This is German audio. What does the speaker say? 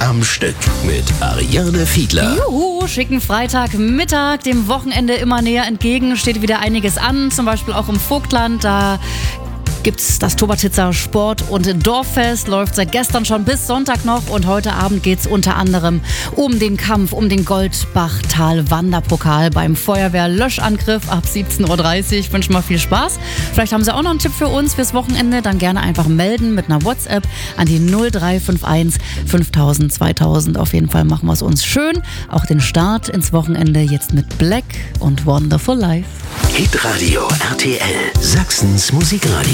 am Stück mit Ariane Fiedler. Juhu, schicken Freitagmittag, dem Wochenende immer näher entgegen, steht wieder einiges an, zum Beispiel auch im Vogtland, da gibt's das Tobertitzer Sport- und Dorffest, läuft seit gestern schon bis Sonntag noch und heute Abend geht's unter anderem um den Kampf um den Goldbachtal-Wanderpokal beim Feuerwehr-Löschangriff ab 17.30 Uhr. Ich wünsche mal viel Spaß. Vielleicht haben Sie auch noch einen Tipp für uns fürs Wochenende, dann gerne einfach melden mit einer WhatsApp an die 0351 5000 2000. Auf jeden Fall machen wir es uns schön. Auch den Start ins Wochenende jetzt mit Black und Wonderful Life. Hitradio RTL, Sachsens Musikradio.